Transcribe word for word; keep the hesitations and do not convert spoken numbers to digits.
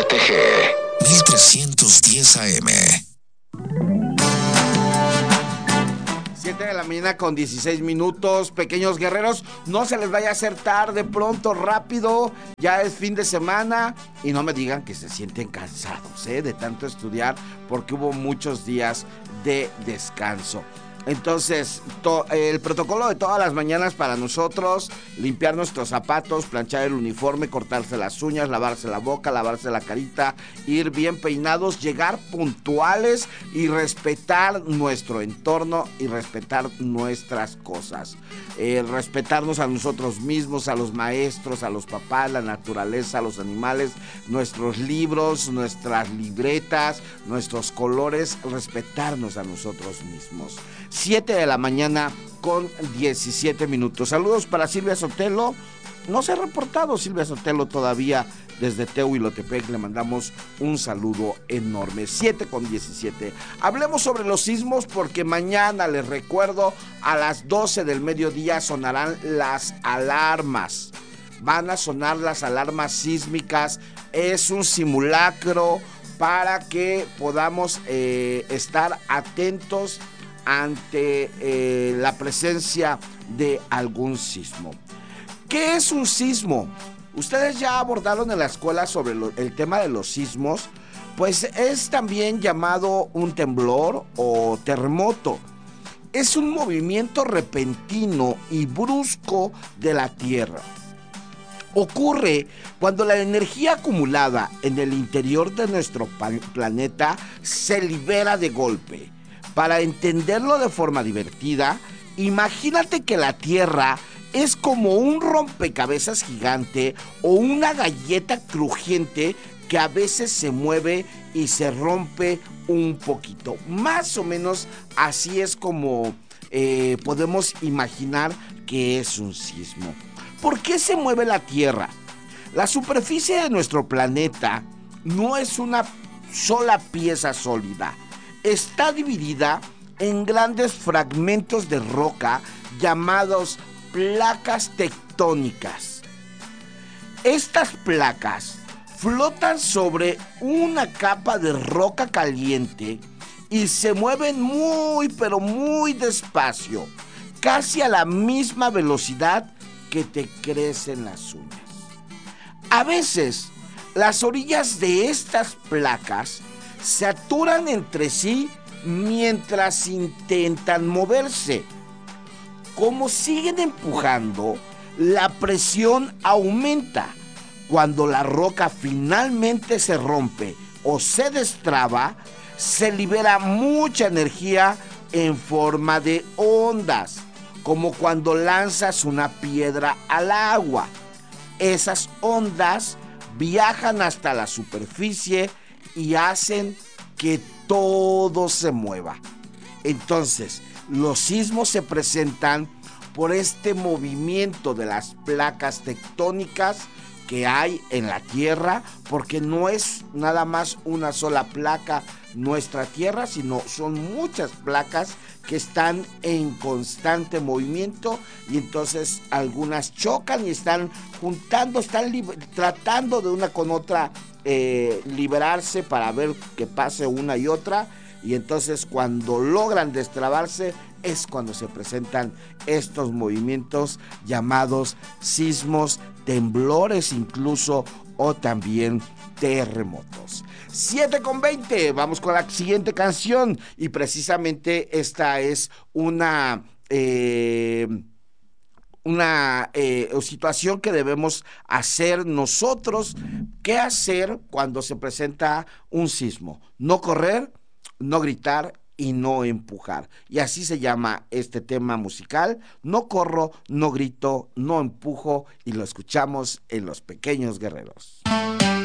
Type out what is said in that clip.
T G, mil trescientos diez A M. siete de la mañana con dieciséis minutos, pequeños guerreros, no se les vaya a hacer tarde, pronto, rápido, ya es fin de semana y no me digan que se sienten cansados, ¿eh? de tanto estudiar porque hubo muchos días de descanso. Entonces, to, el protocolo de todas las mañanas para nosotros: limpiar nuestros zapatos, planchar el uniforme, cortarse las uñas, lavarse la boca, lavarse la carita, ir bien peinados, llegar puntuales y respetar nuestro entorno y respetar nuestras cosas. Eh, respetarnos a nosotros mismos, a los maestros, a los papás, la naturaleza, a los animales, nuestros libros, nuestras libretas, nuestros colores, respetarnos a nosotros mismos. siete de la mañana con diecisiete minutos. Saludos para Silvia Sotelo. No se ha reportado Silvia Sotelo todavía desde Tehuilotepec. Le mandamos un saludo enorme. siete con diecisiete. Hablemos sobre los sismos porque mañana, les recuerdo, a las doce del mediodía sonarán las alarmas. Van a sonar las alarmas sísmicas. Es un simulacro para que podamos eh, estar atentos ante eh, la presencia de algún sismo. ¿Qué es un sismo? Ustedes ya abordaron en la escuela sobre lo, el tema de los sismos. Pues es también llamado un temblor o terremoto. Es un movimiento repentino y brusco de la Tierra. Ocurre cuando la energía acumulada en el interior de nuestro planeta se libera de golpe. Para entenderlo de forma divertida, imagínate que la Tierra es como un rompecabezas gigante o una galleta crujiente que a veces se mueve y se rompe un poquito. Más o menos así es como eh, podemos imaginar que es un sismo. ¿Por qué se mueve la Tierra? La superficie de nuestro planeta no es una sola pieza sólida. Está dividida en grandes fragmentos de roca llamados placas tectónicas. Estas placas flotan sobre una capa de roca caliente y se mueven muy pero muy despacio, casi a la misma velocidad que te crecen las uñas. A veces, las orillas de estas placas se aturan entre sí mientras intentan moverse. Como siguen empujando, la presión aumenta. Cuando la roca finalmente se rompe o se destraba, se libera mucha energía en forma de ondas, como cuando lanzas una piedra al agua. Esas ondas viajan hasta la superficie y hacen que todo se mueva. Entonces, los sismos se presentan por este movimiento de las placas tectónicas que hay en la Tierra, porque no es nada más una sola placa nuestra Tierra, sino son muchas placas que están en constante movimiento y entonces algunas chocan y están juntando, están li- tratando de una con otra eh, liberarse para ver que pase una y otra, y entonces cuando logran destrabarse es cuando se presentan estos movimientos llamados sismos, temblores incluso, o también terremotos. siete con veinte, vamos con la siguiente canción y precisamente esta es una eh, una eh, situación que debemos hacer nosotros. ¿Qué hacer cuando se presenta un sismo? No correr, no gritar y no empujar. Y así se llama este tema musical: No corro, no grito, no empujo, y lo escuchamos en Los Pequeños Guerreros.